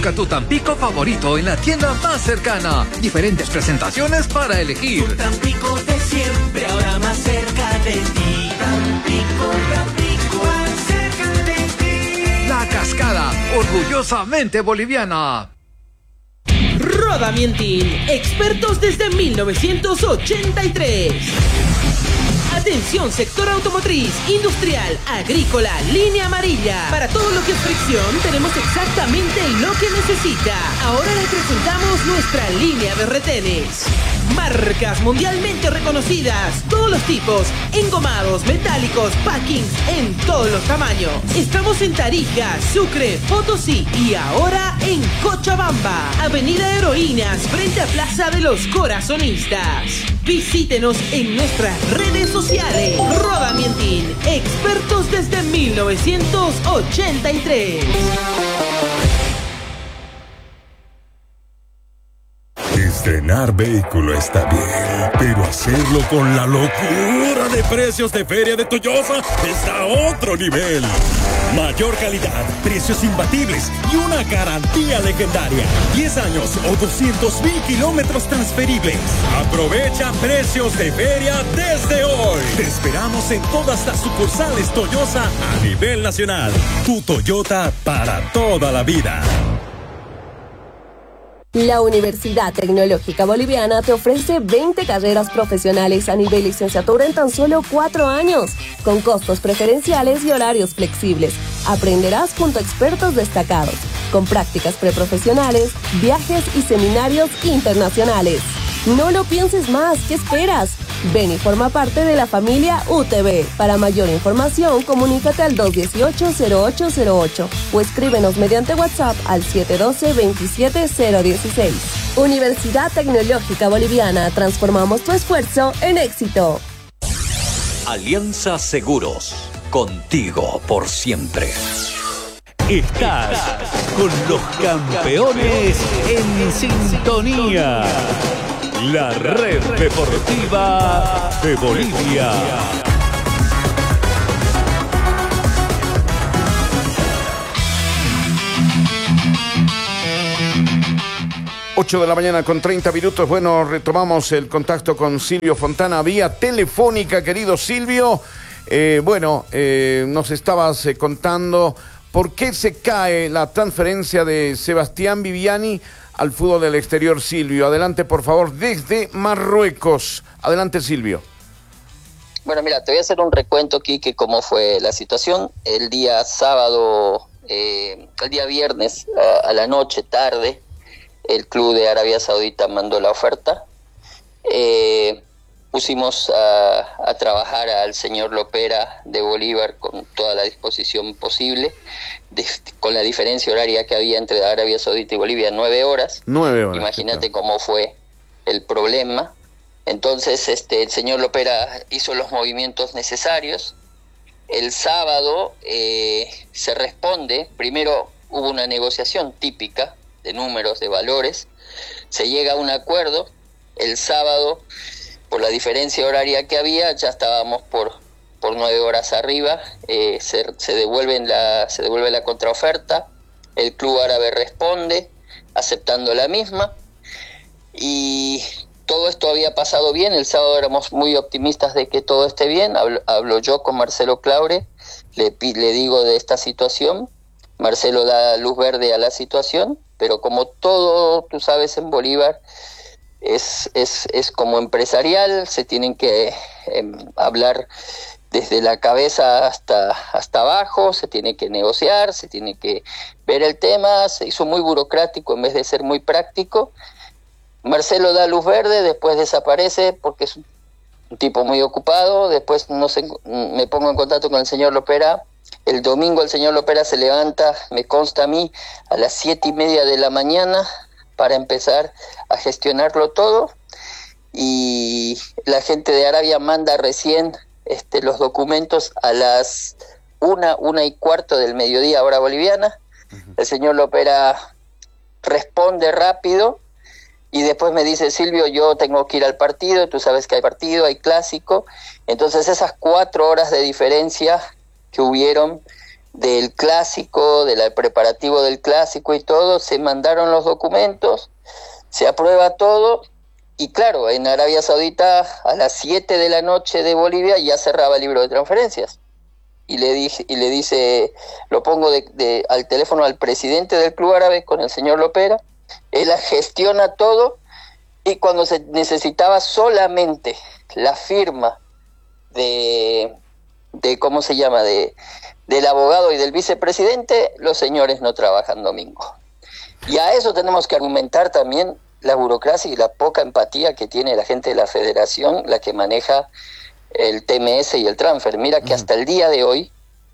Busca tu Tampico favorito en la tienda más cercana. Diferentes presentaciones para elegir. Un Tampico de siempre, ahora más cerca de ti. Tampico, Tampico, más cerca de ti. La Cascada, orgullosamente boliviana. Roda Mientin, expertos desde 1983. Atención, sector automotriz, industrial, agrícola, línea amarilla. Para todo lo que es fricción, tenemos exactamente lo que necesita. Ahora le presentamos nuestra línea de retenes. Marcas mundialmente reconocidas, todos los tipos, engomados, metálicos, packings, en todos los tamaños. Estamos en Tarija, Sucre, Potosí y ahora en Cochabamba. Avenida Heroínas, frente a Plaza de los Corazonistas. Visítenos en nuestras redes sociales. Roda Mientin, expertos desde 1983. Estrenar vehículo está bien, pero hacerlo con la locura de precios de Feria de Toyosa está a otro nivel. Mayor calidad, precios imbatibles y una garantía legendaria. 10 años o 200,000 kilómetros transferibles. Aprovecha precios de feria desde hoy. Te esperamos en todas las sucursales Toyosa a nivel nacional. Tu Toyota para toda la vida. La Universidad Tecnológica Boliviana te ofrece 20 carreras profesionales a nivel licenciatura en tan solo 4 años, con costos preferenciales y horarios flexibles. Aprenderás junto a expertos destacados, con prácticas preprofesionales, viajes y seminarios internacionales. No lo pienses más, ¿qué esperas? Ven y forma parte de la familia UTB. Para mayor información, comunícate al 218-0808 o escríbenos mediante WhatsApp al 712-27016. Universidad Tecnológica Boliviana, transformamos tu esfuerzo en éxito. Alianza Seguros, contigo por siempre. Estás con los campeones en sintonía. La red deportiva de Bolivia. Ocho de la mañana con 30 minutos. Bueno, retomamos el contacto con Silvio Fontana vía telefónica, querido Silvio. Nos estabas contando por qué se cae la transferencia de Sebastián Viviani al fútbol del exterior. Silvio, adelante por favor, desde Marruecos. Adelante, Silvio. Bueno, mira, te voy a hacer un recuento, Quique, cómo fue la situación. El día viernes, a la noche, tarde, el club de Arabia Saudita mandó la oferta. Pusimos a trabajar al señor Lopera de Bolívar con toda la disposición posible, con la diferencia horaria que había entre Arabia Saudita y Bolivia, 9 horas. 9 horas. Imagínate cómo fue el problema. Entonces el señor Lopera hizo los movimientos necesarios. El sábado se responde. Primero hubo una negociación típica de números, de valores. Se llega a un acuerdo. El sábado, por la diferencia horaria que había, ya estábamos por 9 horas arriba. Se devuelve la contraoferta. El club árabe responde aceptando la misma, y todo esto había pasado bien. El sábado éramos muy optimistas de que todo esté bien. Hablo yo con Marcelo Claure, le digo de esta situación. Marcelo da luz verde a la situación, pero como todo, tú sabes, en Bolívar es como empresarial, se tienen que hablar desde la cabeza hasta abajo, se tiene que negociar, se tiene que ver el tema. Se hizo muy burocrático en vez de ser muy práctico. Marcelo da luz verde, después desaparece porque es un tipo muy ocupado. Después me pongo en contacto con el señor Lopera. El domingo el señor Lopera se levanta, me consta a mí, a las 7:30 de la mañana para empezar a gestionarlo todo, y la gente de Arabia manda recién los documentos a las 1:15 del mediodía, hora boliviana. El señor Lopera responde rápido y después me dice: Silvio, yo tengo que ir al partido, tú sabes que hay partido, hay clásico. Entonces esas 4 horas de diferencia que hubieron del clásico, del preparativo del clásico y todo, se mandaron los documentos, se aprueba todo, y claro, en Arabia Saudita a las 7 de la noche de Bolivia ya cerraba el libro de transferencias. Y le dice, lo pongo al teléfono al presidente del club árabe, con el señor Lopera, él gestiona todo, y cuando se necesitaba solamente la firma de ¿cómo se llama?, del abogado y del vicepresidente, los señores no trabajan domingo. Y a eso tenemos que argumentar también la burocracia y la poca empatía que tiene la gente de la federación, la que maneja el TMS y el transfer. Mira que hasta el día de hoy,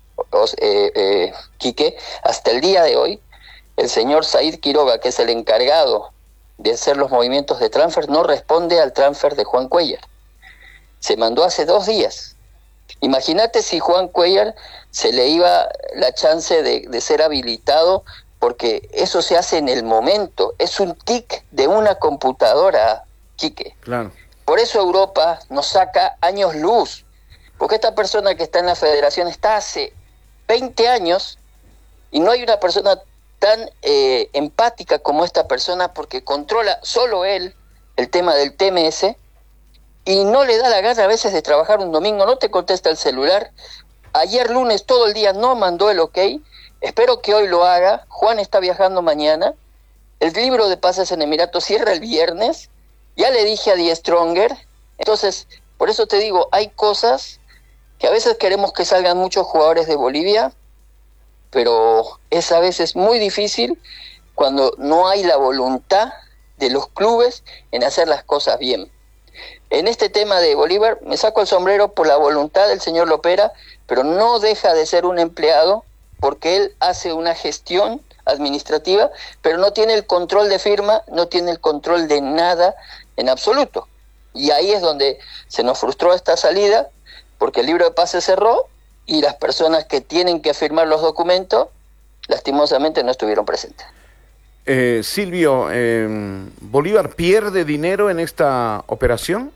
Quique, hasta el día de hoy, el señor Said Quiroga, que es el encargado de hacer los movimientos de transfer, no responde al transfer de Juan Cuellar. Se mandó hace 2 días. Imagínate si Juan Cuellar se le iba la chance de ser habilitado, porque eso se hace en el momento, es un tic de una computadora, Quique. Claro. Por eso Europa nos saca años luz, porque esta persona que está en la federación está hace 20 años y no hay una persona tan empática como esta persona, porque controla solo él el tema del TMS y no le da la gana a veces de trabajar un domingo, no te contesta el celular. Ayer lunes todo el día no mandó el ok, espero que hoy lo haga. Juan está viajando mañana, el libro de pases en Emiratos cierra el viernes, ya le dije a Die Stronger. Entonces, por eso te digo, hay cosas que a veces queremos que salgan muchos jugadores de Bolivia, pero es a veces muy difícil cuando no hay la voluntad de los clubes en hacer las cosas bien. En este tema de Bolívar me saco el sombrero por la voluntad del señor Lopera, pero no deja de ser un empleado, porque él hace una gestión administrativa, pero no tiene el control de firma, no tiene el control de nada en absoluto. Y ahí es donde se nos frustró esta salida, porque el libro de pases cerró y las personas que tienen que firmar los documentos lastimosamente no estuvieron presentes. Silvio, ¿Bolívar pierde dinero en esta operación?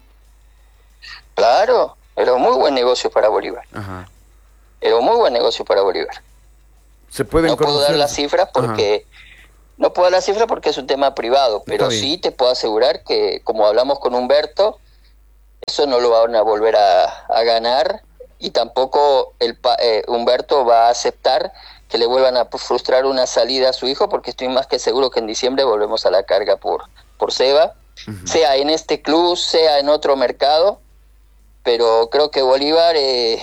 Claro, era un muy buen negocio para Bolívar. Ajá. Era un muy buen negocio para Bolívar. ¿Se pueden no puedo dar las cifras porque no puedo dar las cifras porque es un tema privado, pero sí te puedo asegurar que, como hablamos con Humberto, eso no lo van a volver a ganar, y tampoco Humberto va a aceptar que le vuelvan a frustrar una salida a su hijo, porque estoy más que seguro que en diciembre volvemos a la carga por Seba, sea en este club, sea en otro mercado. Pero creo que Bolívar,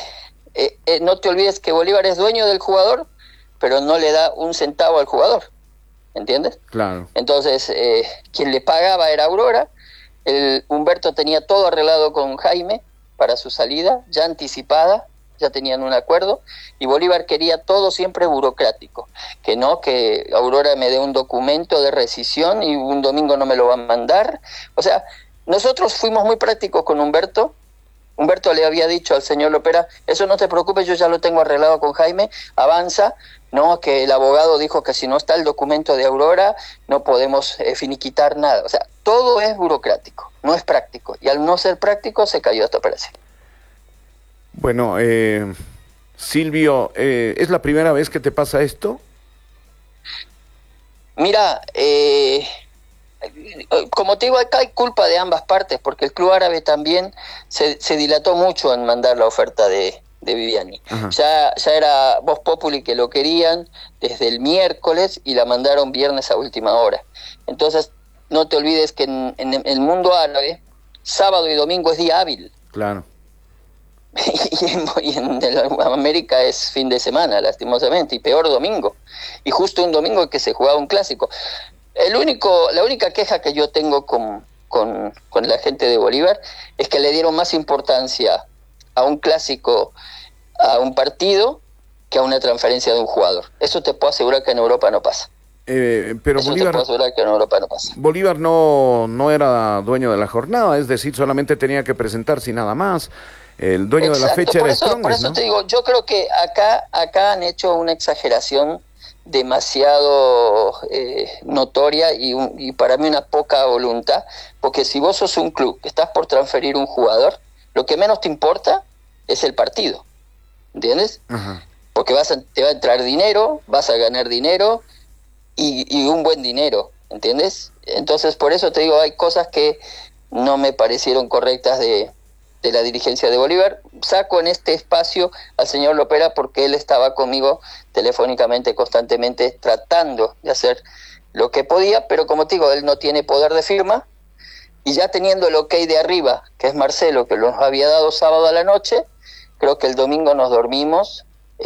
no te olvides que Bolívar es dueño del jugador, pero no le da un centavo al jugador, ¿entiendes? Claro. Entonces, quien le pagaba era Aurora. Humberto tenía todo arreglado con Jaime para su salida, ya anticipada, ya tenían un acuerdo, y Bolívar quería todo siempre burocrático, que Aurora me dé un documento de rescisión y un domingo no me lo van a mandar. O sea, nosotros fuimos muy prácticos con Humberto. Humberto le había dicho al señor Lopera, eso no te preocupes, yo ya lo tengo arreglado con Jaime, avanza, no, que el abogado dijo que si no está el documento de Aurora no podemos finiquitar nada. O sea, todo es burocrático, no es práctico, y al no ser práctico se cayó esta operación. Bueno, Silvio, ¿es la primera vez que te pasa esto? Mira, como te digo, acá hay culpa de ambas partes, porque el club árabe también se dilató mucho en mandar la oferta de Viviani. Ya era Voz Populi que lo querían desde el miércoles y la mandaron viernes a última hora. Entonces, no te olvides que en el mundo árabe, sábado y domingo es día hábil. Claro. y en América es fin de semana, lastimosamente, y peor domingo. Y justo un domingo que se jugaba un clásico. La única queja que yo tengo con la gente de Bolívar es que le dieron más importancia a un clásico, a un partido, que a una transferencia de un jugador. Eso te puedo asegurar que en Europa no pasa. Pero eso Bolívar, te puedo asegurar que en Europa no pasa. Bolívar no era dueño de la jornada, es decir, solamente tenía que presentarse y nada más. El dueño de la fecha era Strongest, por eso ¿no? te digo, yo creo que acá han hecho una exageración demasiado notoria y para mí una poca voluntad, porque si vos sos un club que estás por transferir un jugador, lo que menos te importa es el partido, ¿entiendes? porque te va a entrar dinero, vas a ganar dinero y un buen dinero, ¿entiendes? Entonces, por eso te digo, hay cosas que no me parecieron correctas de la dirigencia de Bolívar. Saco en este espacio al señor Lopera porque él estaba conmigo telefónicamente, constantemente, tratando de hacer lo que podía, pero como te digo, él no tiene poder de firma, y ya teniendo el ok de arriba, que es Marcelo, que nos había dado sábado a la noche, creo que el domingo nos dormimos,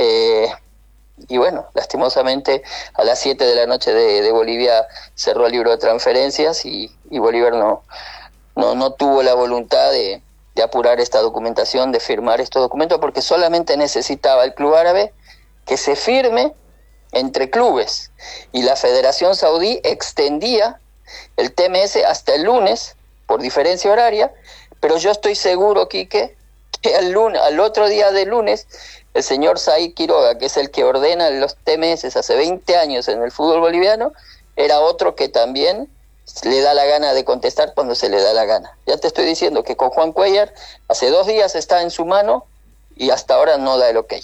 y bueno, lastimosamente a las 7 de la noche de Bolivia cerró el libro de transferencias y Bolívar no tuvo la voluntad de apurar esta documentación, de firmar estos documentos, porque solamente necesitaba el club árabe que se firme entre clubes, y la Federación Saudí extendía el TMS hasta el lunes por diferencia horaria, pero yo estoy seguro, Quique, que al otro día del lunes el señor Said Quiroga, que es el que ordena los TMS hace 20 años en el fútbol boliviano, era otro que también le da la gana de contestar cuando se le da la gana. Ya te estoy diciendo que con Juan Cuellar hace 2 días está en su mano y hasta ahora no da el ok.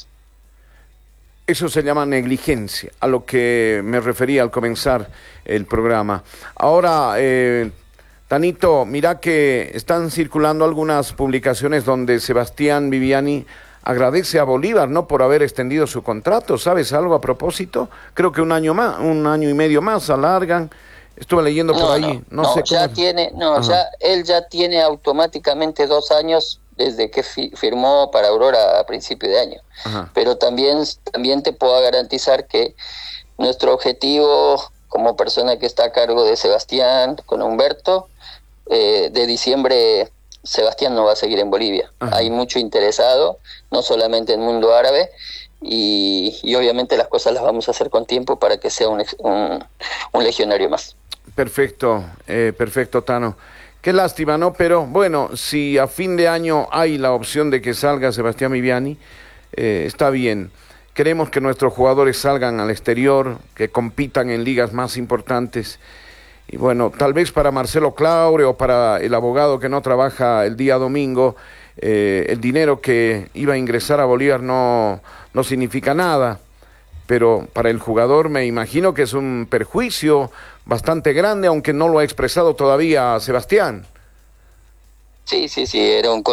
Eso se llama negligencia, a lo que me refería al comenzar el programa. Ahora, Tanito, mira que están circulando algunas publicaciones donde Sebastián Viviani agradece a Bolívar, ¿no?, por haber extendido su contrato. ¿Sabes algo a propósito? Creo que 1 año más, 1 año y medio más alargan. Estuve leyendo por ahí. No sé ya cómo... tiene, él ya tiene automáticamente 2 años desde que firmó para Aurora a principio de año. Ajá. Pero también te puedo garantizar que nuestro objetivo como persona que está a cargo de Sebastián, con Humberto, de diciembre Sebastián no va a seguir en Bolivia. Ajá. Hay mucho interesado, no solamente en el mundo árabe, y obviamente las cosas las vamos a hacer con tiempo para que sea un legionario más. Perfecto, perfecto, Tano. Qué lástima, ¿no? Pero bueno, si a fin de año hay la opción de que salga Sebastián Viviani, está bien. Queremos que nuestros jugadores salgan al exterior, que compitan en ligas más importantes. Y bueno, tal vez para Marcelo Claure o para el abogado que no trabaja el día domingo, el dinero que iba a ingresar a Bolívar no significa nada. Pero para el jugador me imagino que es un perjuicio bastante grande, aunque no lo ha expresado todavía Sebastián. Sí, era un